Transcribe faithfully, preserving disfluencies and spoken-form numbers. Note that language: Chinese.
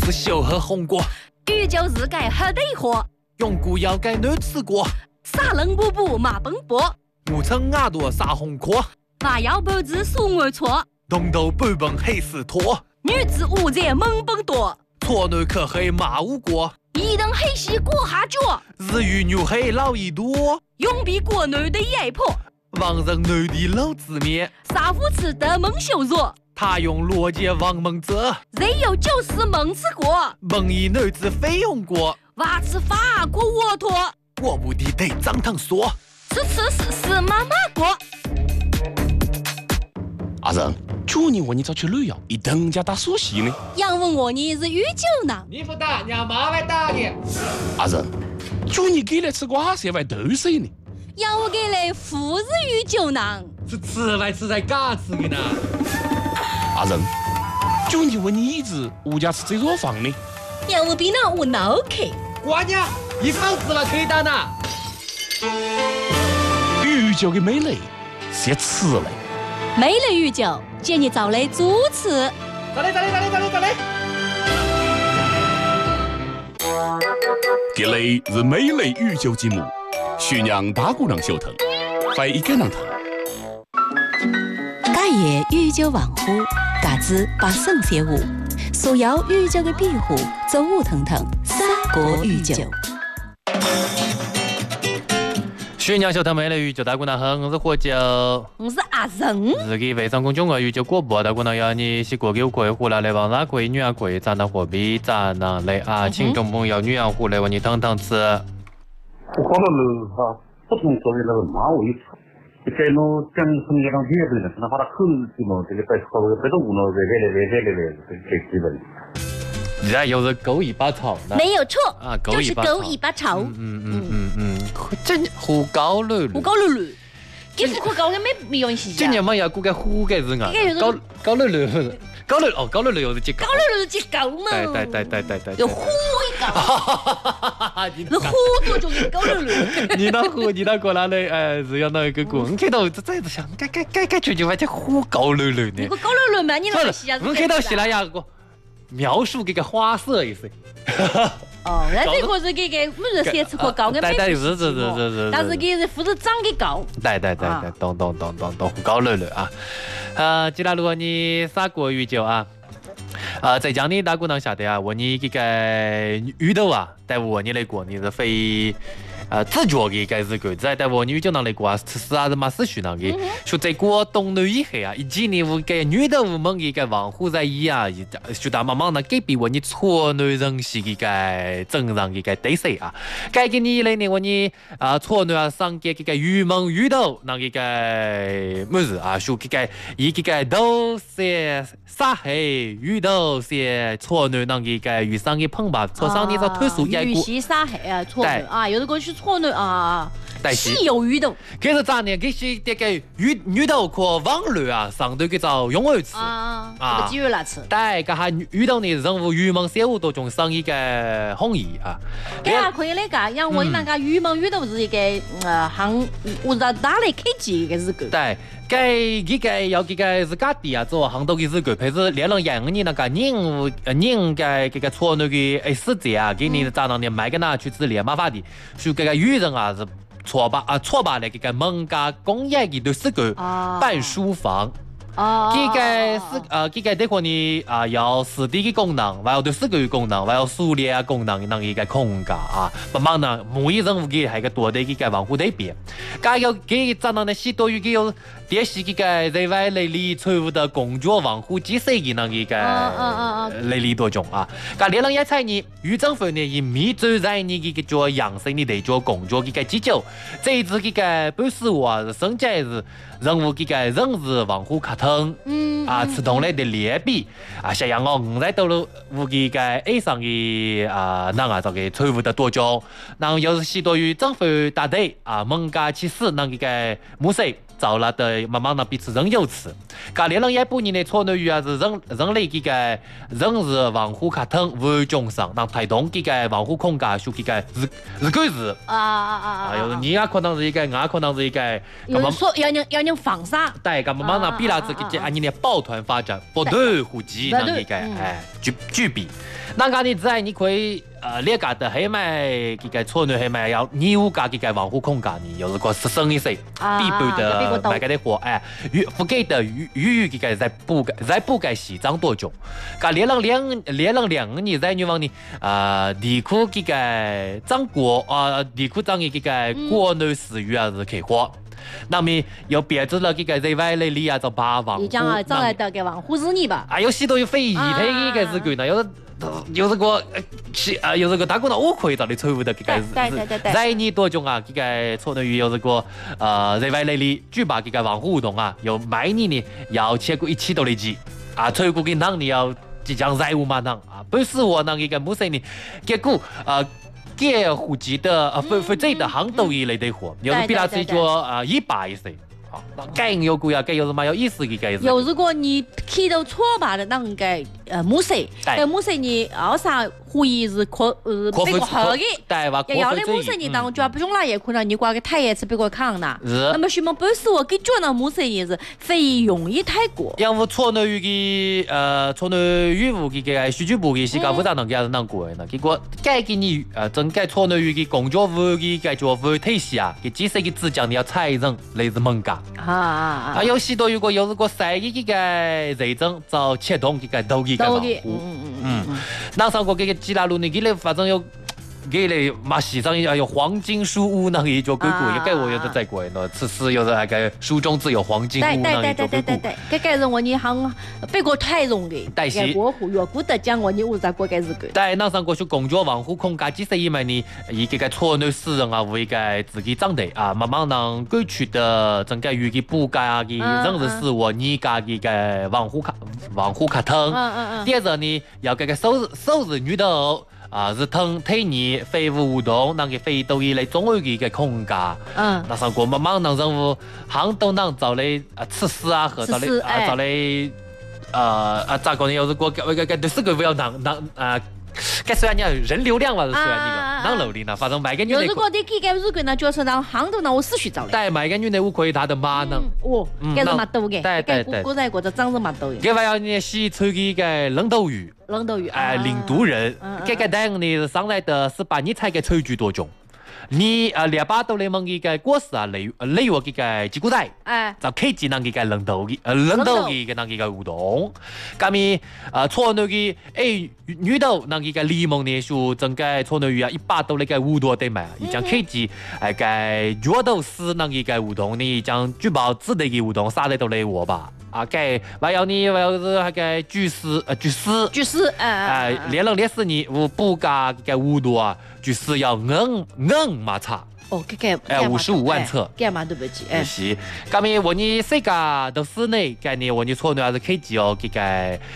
是小黑红果， 宇宙是改黑地火， 用古要改男子果， 沙冷布布马奔波， 我称牙朵撒红壳， 马腰脖子数我错， 东头半本黑死拖， 女子五在猛奔多， 错男可黑马无果， 一等黑西过下脚， 日语牛黑老一多， 永比国内的野婆， 王人男的老子面， 杀夫吃的猛修弱。 他用逻辑王蒙泽， 人有就是蒙吃过， 蒙一男子费用过， 娃吃法国沃托， 我不的得张腾说， 吃吃是是妈妈过。 阿仁，去年我你找去旅游，一等家打苏西呢。 杨问我你是宇宙呢？ 你不打，让妈来打你。 阿仁，去年给来吃瓜色外豆水呢。 杨我给来富是宇宙呢？ 是吃来吃在嘎吃的呢。 阿仁，去年我你一直物家吃这座房呢。 杨我比那我脑壳。 瓜娘，一房子了可以打呢。 宇宙的美丽是吃嘞。 美丽宇宙，建议找来主持。 咋嘞咋嘞咋嘞咋嘞咋嘞？ 这里是美丽宇宙节目，徐娘大姑娘小腾，欢迎跟上他。 家业宇宙王府，家子把圣写舞，所有宇宙的庇护，走舞腾腾，三国宇宙。 徐娘小腾美丽宇宙大姑娘好，我是何九， 我是阿仁。 自己微商公众号宇宙广播大姑娘要你是国狗可以胡来来往哪可以女儿可以咱的货币咱那来啊，听众朋友女儿胡来问你腾腾吃。 我搞了了哈，不同作为那个马尾草，这侬讲什么样的叶子呢？那把它口子嘛，这个在草在这屋呢，在这里在这里来，这基本。 你这又是狗尾巴草呢？ 没有错啊， 就是狗尾巴草。 嗯嗯嗯嗯嗯，这胡高了， 胡高了了，跟胡高跟没没关系。 今年嘛要估个胡个是啊，高高了了，高了哦，高了了又是几高？ 高了了几高嘛？ 对对对对对对。 有胡一高，是胡多种的高了了。 你那胡你那过来嘞？哎，是要那一个过，你看到这这想，该该该该全球把这胡高了了呢？ 如果高了了嘛，你那西亚， 我看到西南亚个。描述这个花色意思。 哦，那这个是这个每日三次可高跟没对是是是是是。 但是这是不是长得高？ 对对对对，懂懂懂懂懂，高了了啊！呃，接下来如果你砂锅鱼酒啊，呃，在江的大姑娘晓得啊，我你这个鱼头啊，在我你来过你是非。呃，自觉的该是个，在在我女就能来过啊，吃是还是蛮思绪那个，说在过东南以后啊，以及你我个女的我们的个网户在伊啊，就大慢慢的改变我你错男人是个个正常的个对手啊，改给你来呢我你啊错男啊上个个愚蒙愚头那个个么子啊，说个个伊个个都是杀害愚头是错男那个个遇上的碰吧，错上你在推数一个， 遇袭杀害啊错男啊，有的过去。错呢啊，稀有鱼头。 可是咋呢？这些这个鱼鱼头和网络啊，上头给找用儿吃啊，这个鸡肉来吃。 对，这下鱼头呢，任务鱼蒙三五多种生一个红衣啊。 这样可以那个，让我那个鱼蒙鱼头是一个呃行，我在哪里开机一个日个。 对。该这个要这个自家的啊，做很多的日个，譬如连了养你那个人人个这个错那个哎死者啊，给你咋样的买个拿去治疗麻烦的，说这个渔人啊是错把啊错把的这个蒙家工业的都是个办书房。哦，这个是呃，这个这块呢啊，要实体的功能，还有对四个功能，还有数列啊功能，那一个空间啊，慢慢呢，每一任务给还个多的一个往后对比，该要给咱那许多于给有电视这个在外来里错误的工作往后几岁的那一个来里多种啊，该连人一菜呢，与政府呢以密走在你这个做养生的得做工作这个技巧，这一次这个不是我是生在是。任务这个人是往后卡通，嗯啊，吃同类的劣比啊，像样我五在道路无这个 A 上的啊，那啊这个错误的多种，然后又是许多于政府大队啊，蒙家其实那个模式。找了的慢慢的彼此人有词，噶连人一部年的错内语啊是人人类这个人是往后卡通无中上，让推动这个往后空间说这个是是个是啊啊啊啊！有你也可能是一个，我可能是一个， 有人说要你要你防杀， 对，咁慢慢的比那这个按你的抱团发展，不断互击那一个哎，巨巨比。 那个你在你可以呃，列家的黑买这个错女黑买要你五家这个防护控家呢，有一个十生一岁必备的买个的货，哎，预不给的预预这个在不该在不该西藏多久，噶连了两连了两年在女方呢，啊，地库这个张国啊，地库张的这个国内私域啊是开花。那么又编制了这个在外来里啊，就八防护。 你讲啊，找来的个防护日你吧。 啊，有许多有非遗的一个是个呢，有的有这个去啊，有这个打工的我可以找你错误的这个是。 对对对对。 在你多种啊，这个错等于有这个呃在外来里举办这个防护活动啊，有每年呢要超过一千多例几啊，超过跟当你要即将任务嘛当啊，不是我那一个木生呢，结果啊。给户籍的呃，非非这的行都一类的货，有的比他自己做啊一百一岁，啊，该有贵啊，该有什么有意思的该是。 有如果你去到错吧的那个呃木色，呃木色你二啥户籍是可呃别个好的， 对吧？ 要的木色你当就不用那也可能你挂个太也是别个扛的。那么什么不是我给做那木色也是费用也太过。 因为错内于个呃错内于务个个数据部个是搞不咋能给人能过的，结果该给你呃整改错内于个工作服个个作服体系啊，个几岁个资奖你要财政类似门岗。啊啊啊！有许多如果有如果晒个个财政就启动个都个个防护。嗯嗯嗯。那上过这个吉拉路呢，给了反正有。给了马西上有黄金树屋那个一座鬼谷，也给我有的在过呢。此时有的那个书中只有黄金屋那一座鬼谷。对对对对对对， 这个人我你行，别个太容易。 但是我户越古得讲我你屋在过该是个。 但那上过去工作防护空间，几十亿买呢，一个个错内私人啊，为个自己长得啊，慢慢让过去的整个与个不家的人事事务，你家的个防护卡防护卡通。嗯嗯嗯。第二个呢，要这个收入收入女的。啊，是通推你废物活动，那个废都以来总有一个空间。嗯，那上过慢慢让任务行都能找来啊，测试啊和找来啊找来呃啊咋个呢？要是过个个个都是个不要让让啊。该虽然你人流量嘛是虽然那个，能流量呢，反正每个女的。 如果你去该如果呢，就是让行都让我持续找来。 对，每个女的我可以她的马能。 哦，该是蛮多的。 对对对。 古代过着长得蛮多的。 另外要你洗出一个冷豆鱼。 冷豆鱼。 哎，领读人，这个等你上来的是把你才给抽举多种。你啊，两把都来问一个果实啊，例例如这个吉古代，哎，就开机那个冷豆的，呃，冷豆的个那个活动，咁咪啊，错那个哎，女豆那个柠檬呢，就整个错那鱼啊，一把都那个五多对嘛，一将开机，哎个药豆丝那个活动呢，将举报子的个活动，啥的都来我吧。啊，该还要你还要是那个巨狮呃巨狮巨狮哎哎，连了连死你我不加个五多啊，巨狮要硬硬马差哦，这个哎五十五万册， 干嘛对不起哎， 是，咁咪我你谁家都是呢？概念我你错呢还是开机哦，这个